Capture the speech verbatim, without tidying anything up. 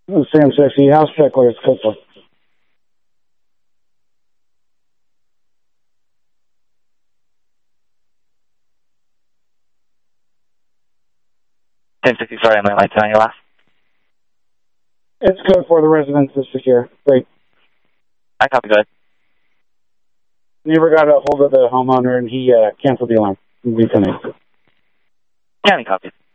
Sam sixty, house check, where it's good for. Sam sixty, sorry, am I like telling you last? It's good for the residence is secure. Great. I copy, go ahead. Never got a hold of the homeowner, and he uh, canceled the alarm. We finished. Yeah, I copy.